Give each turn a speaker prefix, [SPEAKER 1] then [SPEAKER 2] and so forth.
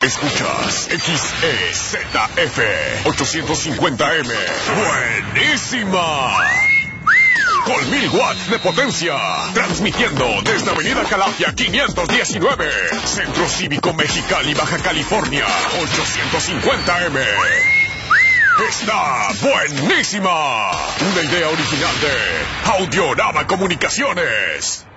[SPEAKER 1] Escuchas XEZF 850M. ¡Buenísima! Con 1000 watts de potencia. Transmitiendo desde Avenida Calafia 519. Centro Cívico Mexicali, Baja California. 850M. ¡Está buenísima! Una idea original de Audiorama Comunicaciones.